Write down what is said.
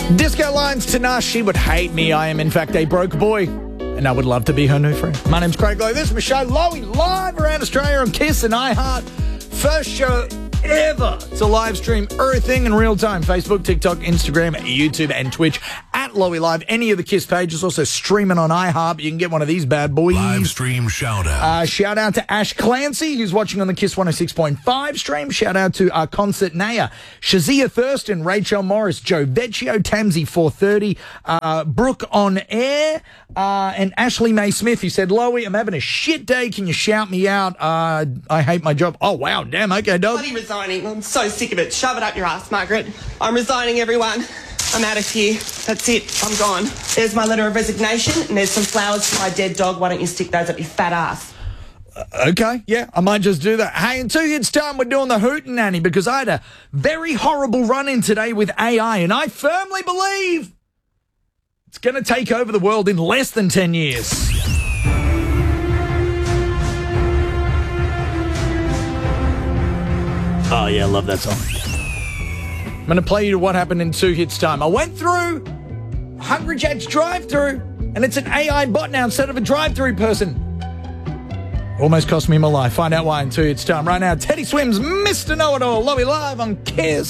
Disco Lines Tanash, she would hate me. I am, in fact, a broke boy, and I would love to be her new friend. My name's Craig Lowe. This is my show, Lowy, live around Australia on Kiss and iHeart. First show ever to live stream everything in real time. Facebook, TikTok, Instagram, YouTube, and Twitch at Lowy Live. Any of the Kiss pages also streaming on iHeart. You can get one of these bad boys. Live stream shout out. Shout out to Ash Clancy, who's watching on the Kiss 106.5 stream. Shout out to our concert Naya, Shazia Thurston, Rachel Morris, Joe Vecchio, Tamsy 430, Brooke on Air, and Ashley Mae Smith, who said, Lowy, I'm having a shit day. Can you shout me out? I hate my job. Oh, wow. Damn. Okay, dog. Bloody resigning. I'm so sick of it. Shove it up your ass, Margaret. I'm resigning, everyone. I'm out of here. That's it. I'm gone. There's my letter of resignation, and there's some flowers for my dead dog. Why don't you stick those up your fat ass? Okay, yeah, I might just do that. Hey, in 2 years' time, we're doing the Hootenanny because I had a very horrible run-in today with AI, and I firmly believe it's going to take over the world in less than 10 years. Oh, yeah, I love that song. I'm going to play you what happened in 2 hits' time. I went through Hungry Jack's drive-thru, and it's an AI bot now instead of a drive-thru person. Almost cost me my life. Find out why in 2 hits' time. Right now, Teddy Swims, Mr. Know-It-All, Lowy Live on Kiss.